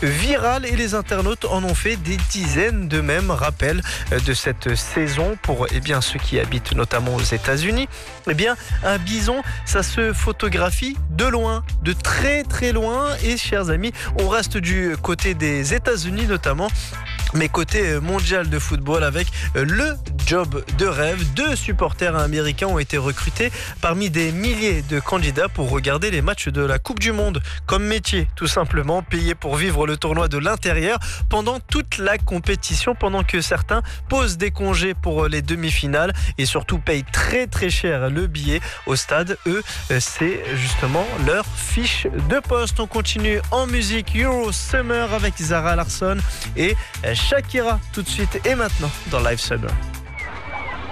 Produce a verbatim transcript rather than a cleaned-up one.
virale et les internautes en ont fait des dizaines de mêmes rappels de cette saison. Pour eh bien, ceux qui habitent notamment aux États-Unis, eh bien, un bison, ça se photographie de loin, de très très loin. Et chers amis, on reste du côté des États-Unis notamment, mais côté mondial de football avec le job de rêve. Deux supporters américains ont été recrutés parmi des milliers de candidats pour regarder les matchs de la Coupe du Monde. Comme métier, tout simplement, payés pour vivre le tournoi de l'intérieur pendant toute la compétition, pendant que certains posent des congés pour les demi-finales et surtout payent très très cher le billet au stade. Eux, c'est justement leur fiche de poste. On continue en musique. Euro Summer avec Zara Larsson et Shakira tout de suite et maintenant dans Live Summer.